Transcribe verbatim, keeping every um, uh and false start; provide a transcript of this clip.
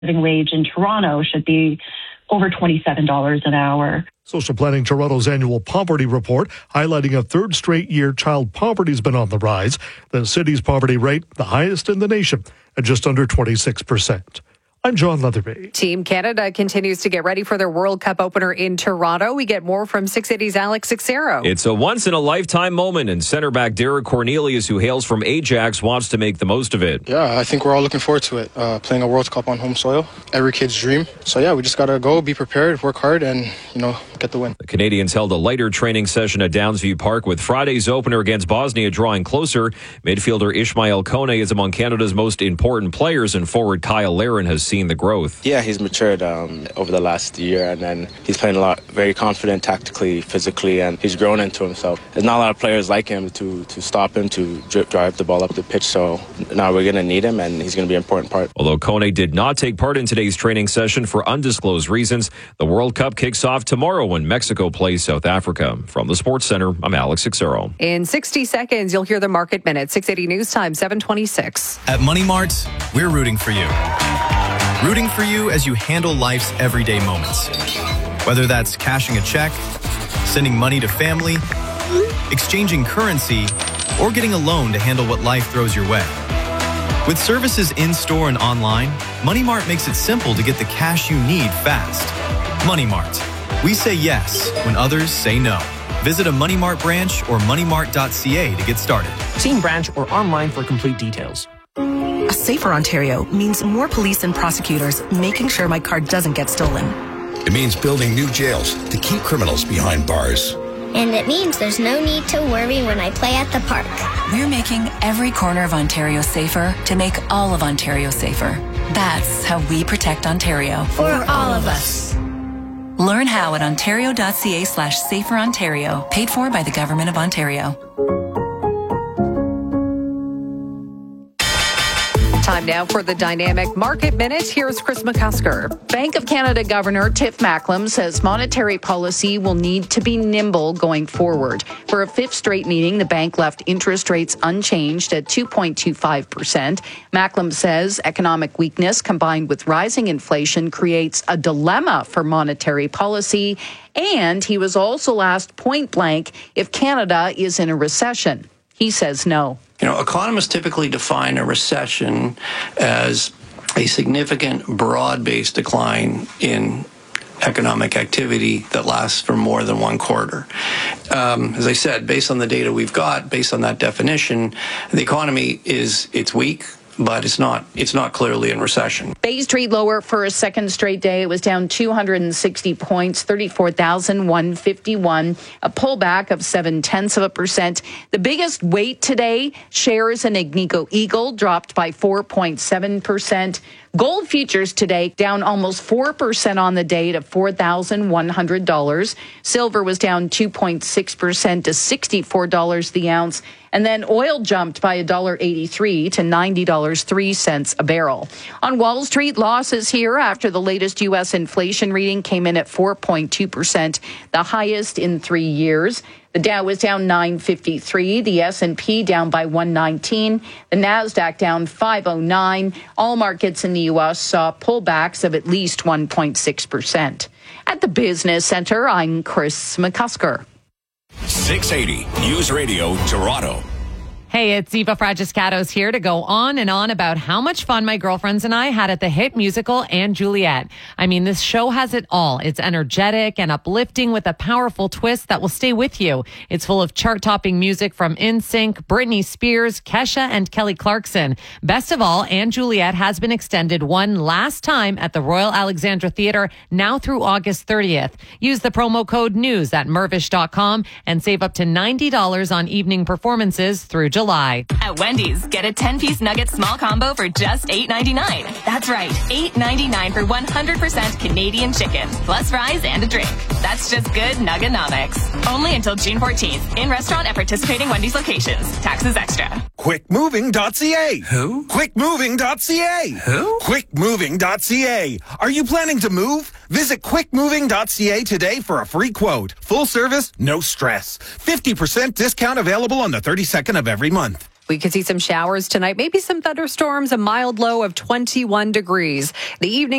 living wage in Toronto should be over twenty-seven dollars an hour. Social Planning Toronto's annual poverty report highlighting a third straight year child poverty has been on the rise. The city's poverty rate, the highest in the nation, at just under twenty-six percent. I'm John Leatherby. Team Canada continues to get ready for their World Cup opener in Toronto. We get more from six eighty's Alex Sixero. It's a once-in-a-lifetime moment, and center back Derek Cornelius, who hails from Ajax, wants to make the most of it. Yeah, I think we're all looking forward to it. Uh, playing a World Cup on home soil, every kid's dream. So yeah, we just got to go, be prepared, work hard, and, you know, get the win. The Canadians held a lighter training session at Downsview Park with Friday's opener against Bosnia drawing closer. Midfielder Ishmael Kone is among Canada's most important players, and forward Kyle Larin has seen the growth. Yeah, he's matured um, over the last year, and then he's playing a lot, very confident tactically, physically, and he's grown into himself. There's not a lot of players like him to to stop him, to drip drive the ball up the pitch, so now we're going to need him, and he's going to be an important part. Although Kone did not take part in today's training session for undisclosed reasons, the World Cup kicks off tomorrow when Mexico plays South Africa. From the Sports Center, I'm Alex Sixero. In sixty seconds, you'll hear the Market Minute. six eighty News Time, seven twenty-six. At Money Mart, we're rooting for you. Rooting for you as you handle life's everyday moments. Whether that's cashing a check, sending money to family, exchanging currency, or getting a loan to handle what life throws your way. With services in-store and online, Money Mart makes it simple to get the cash you need fast. Money Mart. We say yes when others say no. Visit a Money Mart branch or money mart dot c a to get started. See in branch or online for complete details. A safer Ontario means more police and prosecutors making sure my car doesn't get stolen. It means building new jails to keep criminals behind bars. And it means there's no need to worry when I play at the park. We're making every corner of Ontario safer to make all of Ontario safer. That's how we protect Ontario. For all of us. Learn how at ontario dot c a slash safer Ontario. Paid for by the Government of Ontario. Time now for the Dynamic Market Minute. Here's Chris McCusker. Bank of Canada Governor Tiff Macklem says monetary policy will need to be nimble going forward. For a fifth straight meeting, the bank left interest rates unchanged at two point two five percent. Macklem says economic weakness combined with rising inflation creates a dilemma for monetary policy. And he was also asked point blank if Canada is in a recession. He says no. You know, economists typically define a recession as a significant broad-based decline in economic activity that lasts for more than one quarter. Um, as I said, based on the data we've got, based on that definition, the economy is, it's weak, but it's not it's not clearly in recession. Bay Street lower for a second straight day. It was down two hundred sixty points, thirty-four thousand one hundred fifty-one, a pullback of seven tenths of a percent. The biggest weight today, shares in Agnico Eagle dropped by four point seven percent. Gold futures today down almost four percent on the day to four thousand one hundred dollars. Silver was down two point six percent to sixty-four dollars the ounce. And then oil jumped by one dollar eighty-three to ninety dollars and three cents a barrel. On Wall Street, losses here after the latest U S inflation reading came in at four point two percent, the highest in three years. The Dow was down nine fifty-three, the S and P down by one nineteen, the Nasdaq down five oh nine. All markets in the U S saw pullbacks of at least one point six percent. At the Business Center, I'm Chris McCusker. six eighty News Radio, Toronto. Hey, it's Eva Fragiscatos here to go on and on about how much fun my girlfriends and I had at the hit musical & Juliet. I mean, this show has it all. It's energetic and uplifting with a powerful twist that will stay with you. It's full of chart-topping music from N Sync, Britney Spears, Kesha, and Kelly Clarkson. Best of all, & Juliet has been extended one last time at the Royal Alexandra Theatre, now through August thirtieth. Use the promo code NEWS at mervish dot com and save up to ninety dollars on evening performances through July. July. At Wendy's, get a ten-piece nugget small combo for just eight ninety-nine. That's right, eight ninety-nine for one hundred percent Canadian chicken, plus fries and a drink. That's just good Nugganomics. Only until June fourteenth. In restaurant at participating Wendy's locations. Taxes extra. quick moving dot c a. Who? quick moving dot c a. Who? quick moving dot c a. Are you planning to move? Visit quick moving dot c a today for a free quote. Full service, no stress. fifty percent discount available on the thirty-second of every month. We could see some showers tonight, maybe some thunderstorms, a mild low of twenty-one degrees. The evening